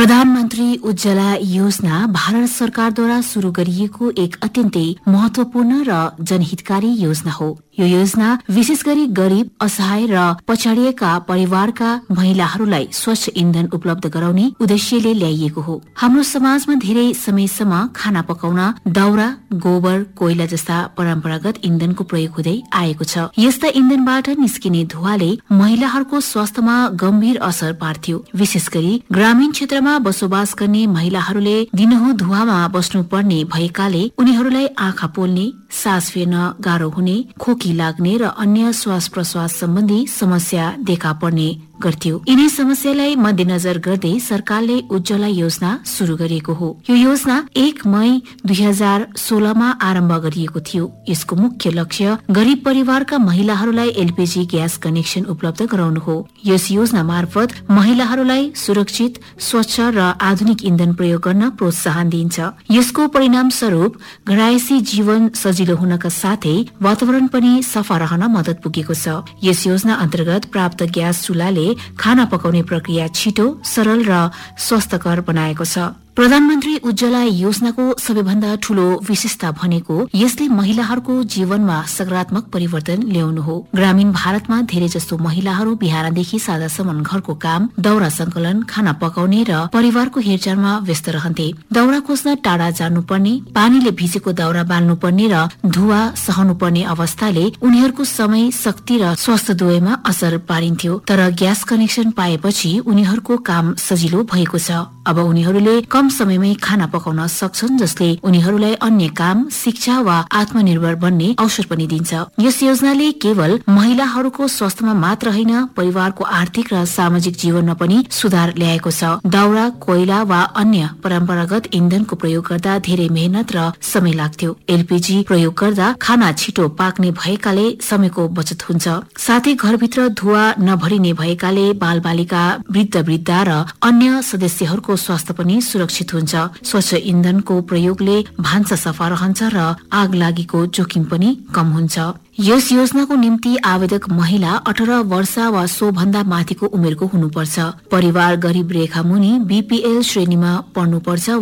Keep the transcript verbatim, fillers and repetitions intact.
प्रधानमन्त्री उज्जवला योजना भारत सरकारद्वारा शुरू गरिएको एक अत्यन्तै महत्वपूर्ण र जनहितकारी योजना हो। यो योजना विशेष गरी गरीब, असहाय र पछाडिएका परिवारका महिलाहरूलाई स्वच्छ इन्धन उपलब्ध गराउने उद्देश्यले ल्याइएको हो। हाम्रो समाजमा धेरै समयसम्म खाना पकाउन दाउरा, गोबर, कोइला जस्ता परम्परागत इन्धनको प्रयोग हुँदै आएको छ। यस्ता इन्धनबाट निस्किने धुवाले महिलाहरूको स्वास्थ्यमा गम्भीर असर पार्थ्यो। विशेष गरी ग्रामीण क्षेत्रमा बसोबास गर्ने महिलाहरूले दिनहुँ धुवामा बस्नुपर्ने भएकाले उनीहरूलाई आँखा पोल्ने, सास फेर्न गाह्रो हुने, खोकी लाग्ने र अन्य श्वास प्रश्वास सम्बन्धी समस्या देखा पर्ने गर्थ्यो। यिनै समस्यालाई मध्यनजर गर्दै सरकारले उज्जवला योजना शुरू गरेको हो। यो योजना एक मई दुई हजार सोह्रमा आरम्भ गरिएको थियो। यसको मुख्य लक्ष्य गरीब परिवारका महिलाहरूलाई एलपीजी ग्यास कनेक्सन उपलब्ध गराउनु हो। यस योजना मार्फत महिलाहरूलाई सुरक्षित, स्वच्छ र आधुनिक इन्धन प्रयोग गर्न प्रोत्साहन दिइन्छ। यसको परिणाम स्वरूप घरायसी जीवन सजिलो हुनका साथै वातावरण पनि सफा रहन मद्दत पुगेको छ। यस योजना अन्तर्गत प्राप्त ग्यास चुल्हाले खाना पकाउने प्रक्रिया छिटो, सरल र स्वस्थकर बनाएको छ। प्रधानमन्त्री उज्जवला योजनाको सबैभन्दा ठूलो विशेषता भनेको यसले महिलाहरूको जीवनमा सकारात्मक परिवर्तन ल्याउनु हो। ग्रामीण भारतमा धेरै जसो महिलाहरू बिहानदेखि साँझसम्म घरको काम, दाउरा संकलन, खाना पकाउने र परिवारको हेरचाहमा व्यस्त रहन्थे। दाउरा खोज्न टाढा जानुपर्ने, पानीले भिजेको दाउरा बाल्नुपर्ने र धुवा सहनुपर्ने अवस्थाले उनीहरूको समय, शक्ति र स्वास्थ्य दुवैमा असर पारिन्थ्यो। तर ग्यास कनेक्सन पाएपछि उनीहरूको काम सजिलो भएको छ। अब उनीहरूले कम समयमै खाना पकाउन सक्छन्, जसले उनीहरूलाई अन्य काम, शिक्षा वा आत्मनिर्भर बन्ने अवसर पनि दिन्छ। यस योजनाले केवल महिलाहरूको स्वास्थ्यमा मात्र होइन, परिवारको आर्थिक र सामाजिक जीवनमा पनि सुधार ल्याएको छ। दाउरा, कोइला वा अन्य परम्परागत इन्धनको प्रयोग गर्दा धेरै मेहनत र समय लाग्थ्यो। एलपीजी प्रयोग गर्दा खाना छिटो पाक्ने भएकाले समयको बचत हुन्छ। साथै घरभित्र धुवा नभरिने भएकाले बालबालिका, वृद्ध वृद्धा र अन्य सदस्यहरूको स्वास्थ्य पनि सुरक्षित हुन्छ। स्वच्छ इन्धनको प्रयोगले भान्सा सफा रहन्छ र आग लागेको जोखिम पनि कम हुन्छ। यस योजनाको निम्ति आवेदक महिला अठार वर्ष वा सो भन्दा माथिको उमेरको हुनुपर्छ। परिवार गरीब रेखा मुनि बीपीएल श्रेणीमा पर्नुपर्छ